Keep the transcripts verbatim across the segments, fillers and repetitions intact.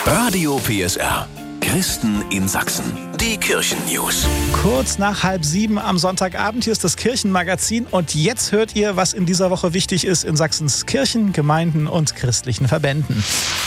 Radio P S R. Christen in Sachsen. Die Kirchen-News. Kurz nach halb sieben am Sonntagabend. Hier ist das Kirchenmagazin. Und jetzt hört ihr, was in dieser Woche wichtig ist in Sachsens Kirchen, Gemeinden und christlichen Verbänden.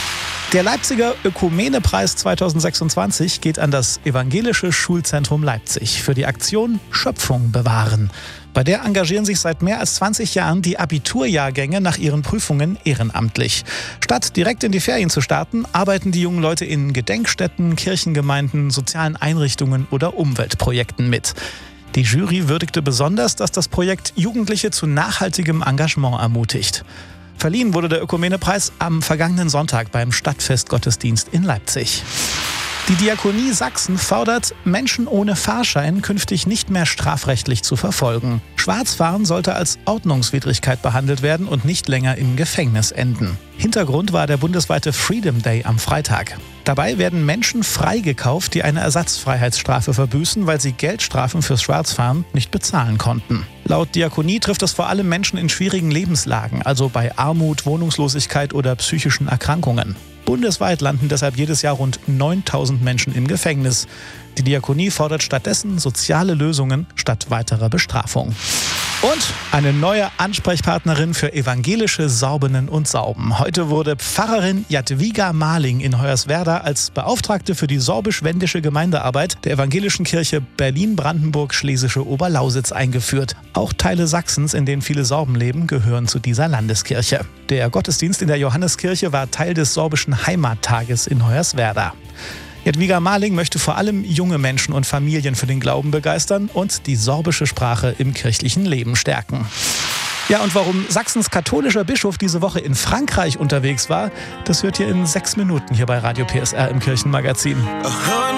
Der Leipziger Ökumene-Preis zweitausendsechsundzwanzig geht an das Evangelische Schulzentrum Leipzig für die Aktion Schöpfung bewahren. Bei der engagieren sich seit mehr als zwanzig Jahren die Abiturjahrgänge nach ihren Prüfungen ehrenamtlich. Statt direkt in die Ferien zu starten, arbeiten die jungen Leute in Gedenkstätten, Kirchengemeinden, sozialen Einrichtungen oder Umweltprojekten mit. Die Jury würdigte besonders, dass das Projekt Jugendliche zu nachhaltigem Engagement ermutigt. Verliehen wurde der Ökumene-Preis am vergangenen Sonntag beim Stadtfestgottesdienst in Leipzig. Die Diakonie Sachsen fordert, Menschen ohne Fahrschein künftig nicht mehr strafrechtlich zu verfolgen. Schwarzfahren sollte als Ordnungswidrigkeit behandelt werden und nicht länger im Gefängnis enden. Hintergrund war der bundesweite Freedom Day am Freitag. Dabei werden Menschen freigekauft, die eine Ersatzfreiheitsstrafe verbüßen, weil sie Geldstrafen fürs Schwarzfahren nicht bezahlen konnten. Laut Diakonie trifft es vor allem Menschen in schwierigen Lebenslagen, also bei Armut, Wohnungslosigkeit oder psychischen Erkrankungen. Bundesweit landen deshalb jedes Jahr rund neuntausend Menschen im Gefängnis. Die Diakonie fordert stattdessen soziale Lösungen statt weiterer Bestrafung. Und eine neue Ansprechpartnerin für evangelische Sorbinnen und Sauben. Heute wurde Pfarrerin Jadwiga Marling in Hoyerswerda als Beauftragte für die sorbisch-wendische Gemeindearbeit der evangelischen Kirche Berlin-Brandenburg-Schlesische Oberlausitz eingeführt. Auch Teile Sachsens, in denen viele Sorben leben, gehören zu dieser Landeskirche. Der Gottesdienst in der Johanneskirche war Teil des sorbischen Heimattages in Hoyerswerda. Jadwiga Marling möchte vor allem junge Menschen und Familien für den Glauben begeistern und die sorbische Sprache im kirchlichen Leben stärken. Ja, und warum Sachsens katholischer Bischof diese Woche in Frankreich unterwegs war, das hört ihr in sechs Minuten hier bei Radio P S R im Kirchenmagazin. Aha.